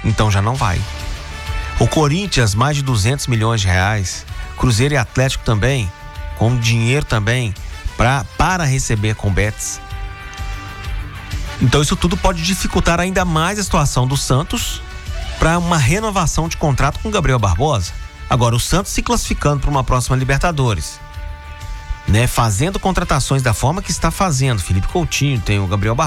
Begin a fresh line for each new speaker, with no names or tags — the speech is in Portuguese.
então já não vai. O Corinthians, mais de 200 milhões de reais. Cruzeiro e Atlético também, com dinheiro também para receber com bets. Então isso tudo pode dificultar ainda mais a situação do Santos para uma renovação de contrato com o Gabriel Barbosa. Agora, o Santos se classificando para uma próxima Libertadores, né? Fazendo contratações da forma que está fazendo. Felipe Coutinho, tem o Gabriel Barbosa.